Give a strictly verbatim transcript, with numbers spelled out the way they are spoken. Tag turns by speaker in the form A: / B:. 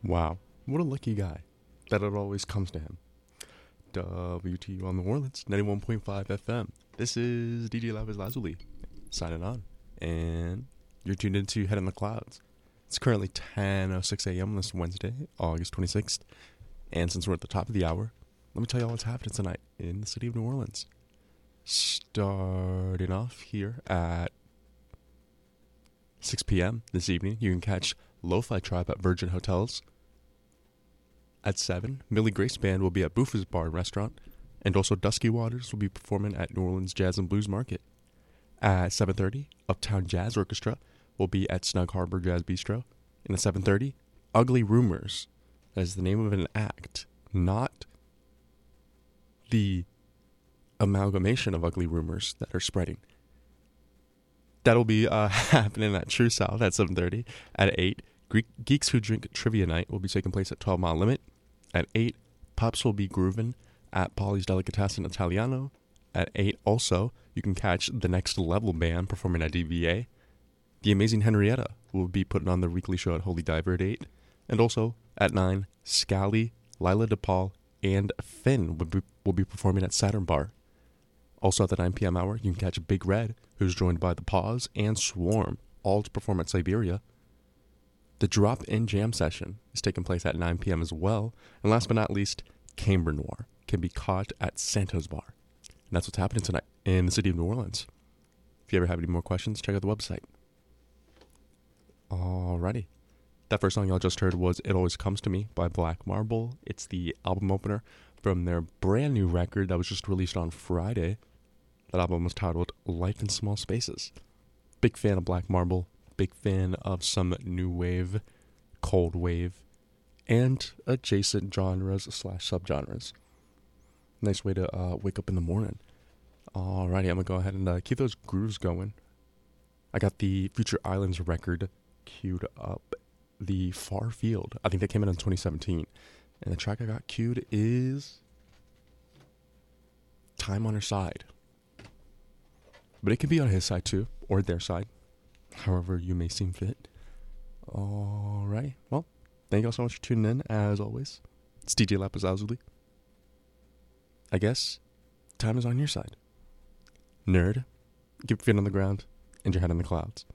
A: Wow, what a lucky guy that it always comes to him. W T U on New Orleans, ninety-one point five F M. This is D J Lapis Lazuli signing on, and you're tuned into Head in the Clouds. It's currently ten oh six a.m. on this Wednesday, August twenty-sixth, and since we're at the top of the hour, let me tell you all what's happening tonight in the city of New Orleans. Starting off here at six p.m. this evening, you can catch Lo-Fi Tribe at Virgin Hotels. At seven, Millie Grace Band will be at Buffa's Bar and Restaurant, and also Dusky Waters will be performing at New Orleans Jazz and Blues Market. At seven thirty, Uptown Jazz Orchestra will be at Snug Harbor Jazz Bistro. And at seven thirty, Ugly Rumors, that is the name of an act, not the amalgamation of ugly rumors that are spreading. That'll be uh, happening at True South at seven thirty. At eight, Greek Geeks Who Drink Trivia Night will be taking place at twelve Mile Limit. At eight, Pops will be grooving at Polly's Delicatessen Italiano. At eight, also, you can catch the Next Level Band performing at D V A. The Amazing Henrietta will be putting on their weekly show at Holy Diver at eight. And also, at nine, Scally, Lila DePaul, and Finn will be, will be performing at Saturn Bar. Also at the nine p.m. hour, you can catch Big Red, who's joined by The Pause and Swarm, all to perform at Siberia. The Drop-In Jam Session is taking place at nine p.m. as well. And last but not least, Camber Noir can be caught at Santos Bar. And that's what's happening tonight in the city of New Orleans. If you ever have any more questions, check out the website. Alrighty. That first song y'all just heard was It Always Comes to Me by Black Marble. It's the album opener from their brand new record that was just released on Friday. That album was titled Life in Small Spaces. Big fan of Black Marble. Big fan of some new wave, cold wave, and adjacent genres slash subgenres. Nice way to uh, wake up in the morning. Alrighty, I'm going to go ahead and uh, keep those grooves going. I got the Future Islands record queued up. The Far Field. I think that came in in twenty seventeen. And the track I got queued is Time on Her Side. But it can be on his side too, or their side. However you may seem fit. Alright. Well, thank you all so much for tuning in, as always. It's D J Lapis Lazuli. I guess time is on your side. Nerd, keep your feet on the ground and your head in the clouds.